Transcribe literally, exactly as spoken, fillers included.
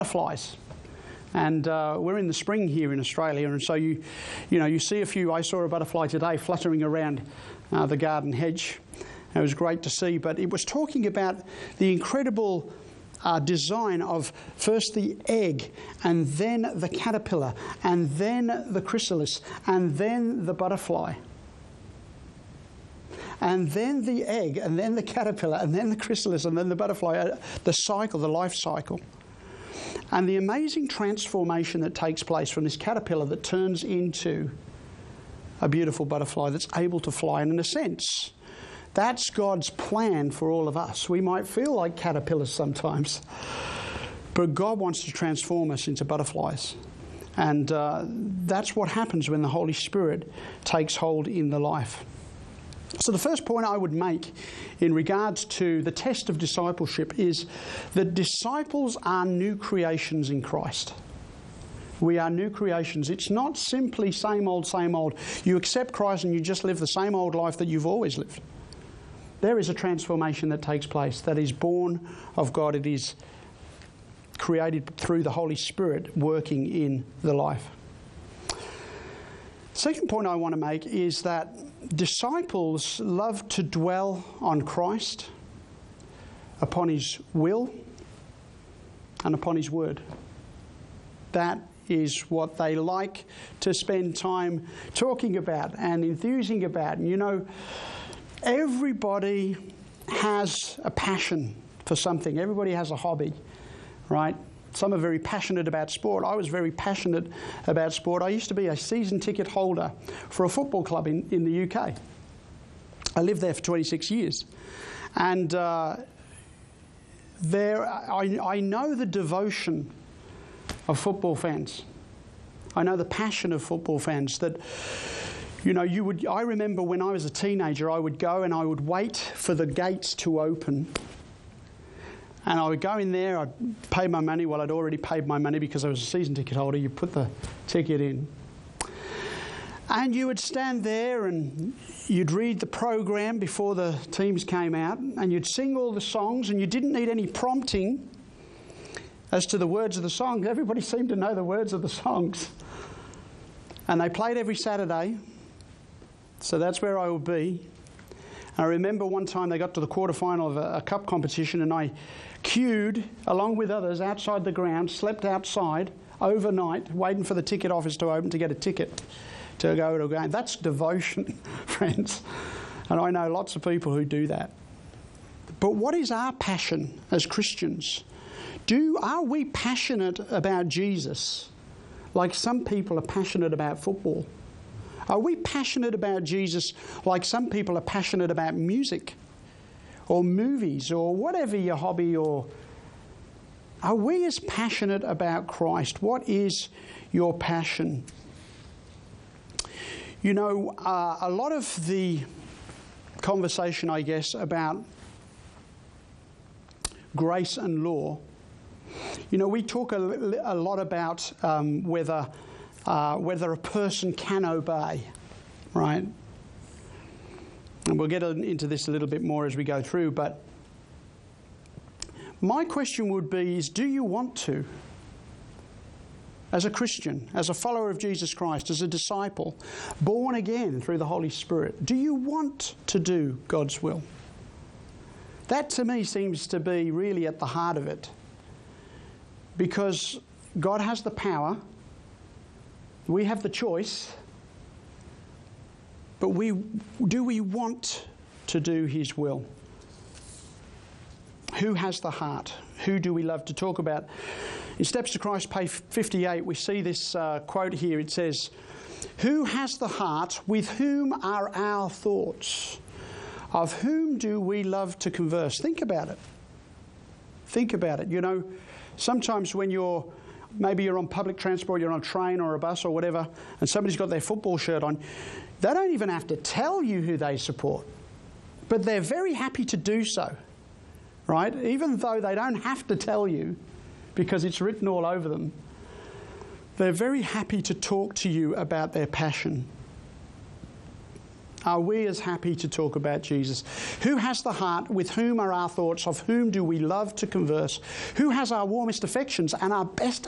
butterflies. And uh, we're in the spring here in Australia, and so you, you know, you see a few. I saw a butterfly today fluttering around uh, the garden hedge. It was great to see, but it was talking about the incredible uh, design of first the egg, and then the caterpillar, and then the chrysalis, and then the butterfly. And then the egg, and then the caterpillar, and then the chrysalis, and then the butterfly, uh, the cycle, the life cycle. And the amazing transformation that takes place from this caterpillar that turns into a beautiful butterfly that's able to fly. And in a sense, that's God's plan for all of us. We might feel like caterpillars sometimes, but God wants to transform us into butterflies. And uh, that's what happens when the Holy Spirit takes hold in the life. So the first point I would make in regards to the test of discipleship is that disciples are new creations in Christ. We are new creations. It's not simply same old, same old. You accept Christ and you just live the same old life that you've always lived. There is a transformation that takes place that is born of God. It is created through the Holy Spirit working in the life. Second point I want to make is that disciples love to dwell on Christ, upon His will, and upon His word. That is what they like to spend time talking about and enthusing about. And you know, everybody has a passion for something. Everybody has a hobby, right? Some are very passionate about sport. I was very passionate about sport. I used to be a season ticket holder for a football club in, in the U K. I lived there for twenty-six years. And uh, there, I, I know the devotion of football fans. I know the passion of football fans that, you know, you would. I remember when I was a teenager, I would go and I would wait for the gates to open. And I would go in there, I'd pay my money. Well, I'd already paid my money because I was a season ticket holder. You put the ticket in. And you would stand there and you'd read the program before the teams came out, and you'd sing all the songs, and you didn't need any prompting as to the words of the songs. Everybody seemed to know the words of the songs. And they played every Saturday. So that's where I would be. I remember one time they got to the quarterfinal of a, a cup competition, and I queued along with others outside the ground, slept outside overnight, waiting for the ticket office to open to get a ticket to go to a game. That's devotion, friends. And I know lots of people who do that. But what is our passion as Christians? Do are we passionate about Jesus like some people are passionate about football? Are we passionate about Jesus like some people are passionate about music or movies or whatever your hobby? Or are we as passionate about Christ? What is your passion? You know, uh, a lot of the conversation, I guess, about grace and law, you know, we talk a, a lot about um, whether... Uh, whether a person can obey, right? And we'll get into this a little bit more as we go through, but my question would be is, do you want to? As a Christian, as a follower of Jesus Christ, as a disciple, born again through the Holy Spirit, do you want to do God's will? That to me seems to be really at the heart of it, because God has the power. We have the choice, but we do we want to do His will? Who has the heart? Who do we love to talk about? In Steps to Christ, page fifty-eight, we see this uh, quote here. It says, "Who has the heart? With whom are our thoughts? Of whom do we love to converse?" Think about it. Think about it. You know, sometimes when you're Maybe you're on public transport, you're on a train or a bus or whatever, and somebody's got their football shirt on. They don't even have to tell you who they support, but they're very happy to do so, right? Even though they don't have to tell you because it's written all over them, they're very happy to talk to you about their passion. Are we as happy to talk about Jesus? Who has the heart? With whom are our thoughts? Of whom do we love to converse? Who has our warmest affections and our best